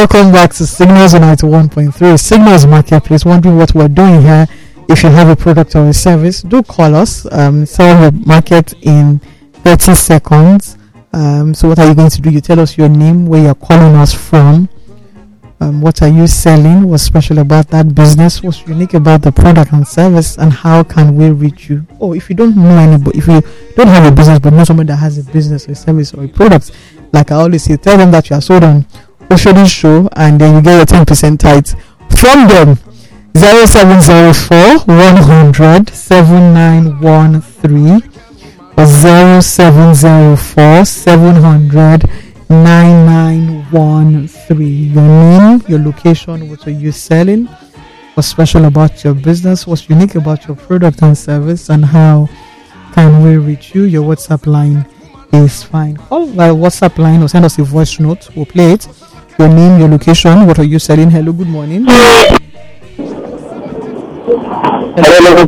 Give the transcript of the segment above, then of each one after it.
Welcome back to Signals 91.3 Signals Marketplace. Wondering what we're doing here? If you have a product or a service, do call us. Sell your market in 30 seconds. So what are you going to do? You tell us your name, where you're calling us from. What are you selling? What's special about that business? What's unique about the product and service? And how can we reach you? Oh, if you don't know anybody, if you don't have a business but know somebody that has a business or a service or a product, like I always say, tell them that you are sold on Oshodi Show, and then you get your 10% tithe from them. 0704 100 7913 or 0704 700 9913. Your name, your location, what are you selling, what's special about your business, what's unique about your product and service, and how can we reach you? Your WhatsApp line is fine. Call my WhatsApp line or send us a voice note. We'll play it. Your name, your location, what are you selling? Hello, good morning. Hello,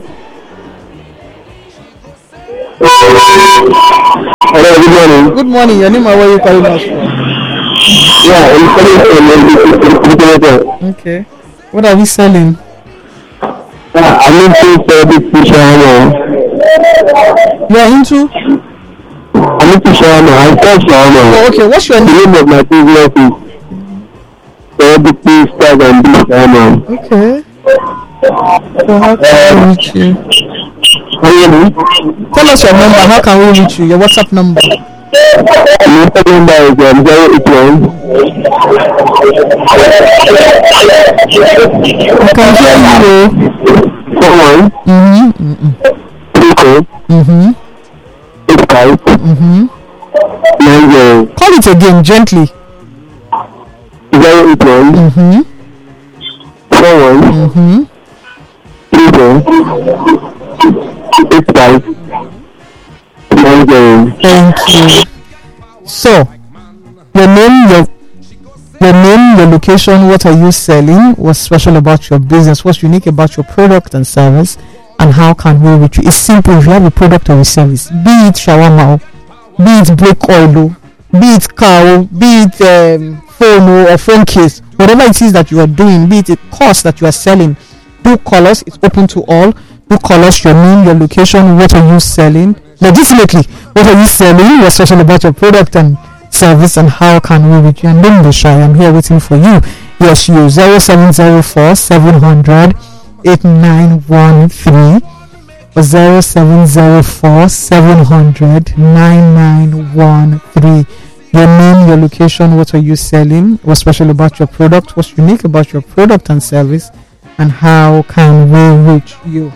good morning. Good morning. Your name and where you calling us from? Yeah, I'm calling from. Okay. What are we selling? I'm into shawarma. You are into? I'm into shawarma. I sell shawarma. Oh, okay. What's your The name? name of my business is Celebrity Stars and Beef Shawarma. Okay. So how can we reach you? Tell us your number. How can we reach you? Your WhatsApp number. My WhatsApp number is 081. I can hear you. 85 90. Call it again gently. 081 41 85 90. Thank you. So, your name, your location, what are you selling? What's special about your business? What's unique about your product and service? And how can we reach you? It's simple. If you have a product or a service, be it shawarma, be it brake oil, be it car, be it phone or phone case, whatever it is that you are doing, be it a course that you are selling, do call us. It's open to all. Do call us, your name, your location, what are you selling? Legitimately, what are you selling? What's special about your product and service, and how can we reach you? And don't be shy, I'm here waiting for you. Yes, you 0704 700 8913 or 0704 700 9913. Your name, your location, what are you selling? What's special about your product? What's unique about your product and service? And how can we reach you?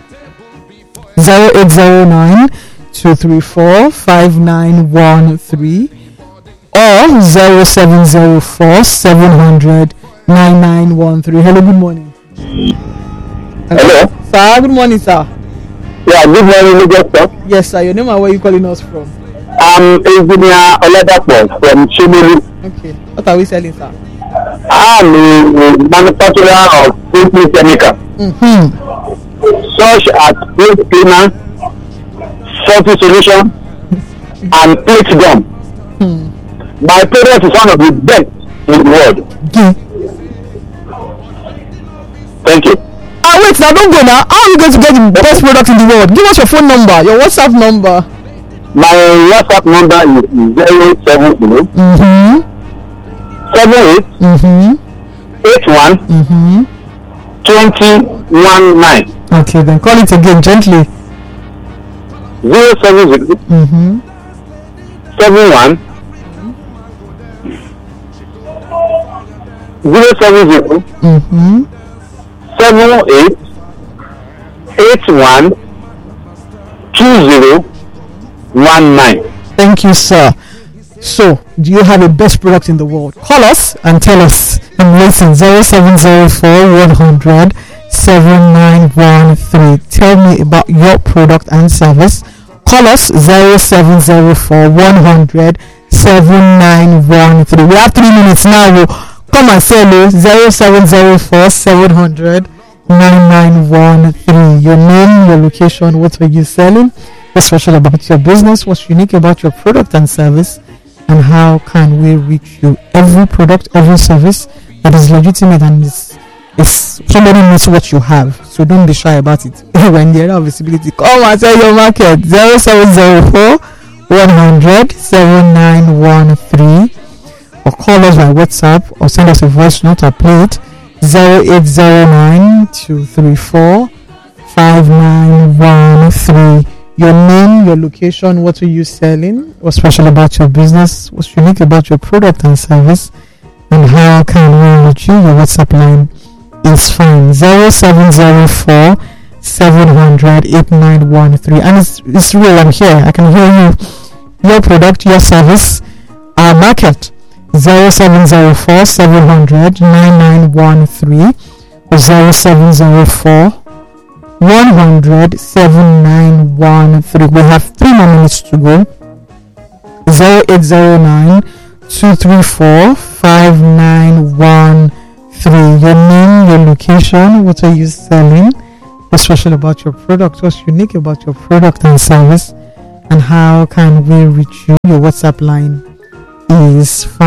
0809 234 5913 or 0704 700 9913. Hello, good morning. Hello. Sir, good morning, sir. Yeah, good morning, Mr. Yes, sir. Your name and where are you calling us from? I'm Engineer Oladapo from Shimiri. Okay. What are we selling, sir? I'm a manufacturer of food chemical, such as plate cleaner, salty solution, and plate gum. My product is one of the best in the world. Thank you. Wait, now don't go now. How are you going to get the best product in the world? Give us your phone number, your WhatsApp number. My WhatsApp number is 070 78 81 2019. Okay, then call it again gently. 070 71 070 78 81 2019. Thank you, sir. So, do you have a best product in the world? Call us and tell us. I'm waiting. 0704 100 7913. Tell me about your product and service. Call us 0704 100 7913. We have 3 minutes now. Come and say hello. 0704 700 9913. Your name, your location, what are you selling? What's special about your business? What's unique about your product and service? and how can we reach you? Every product, every service that is legitimate and is somebody knows what you have, so don't be shy about it. When the area visibility, come and tell your market. 0704 100 7913, or call us by WhatsApp, or send us a voice note or play it 0809 234 5913. Your name, your location, what are you selling, what's special about your business, what's unique about your product and service, and how can we reach you? Your WhatsApp line is fine. 0704 700 8913. And it's real. I'm here. I can hear you. Your product, your service, our market. 0704 700 9913 or 0704 100 7913. We have 3 more minutes to go. 0809 234 5913. Your name, your location, what are you selling, what's special about your product, what's unique about your product and service, and how can we reach you? Your WhatsApp line is fine.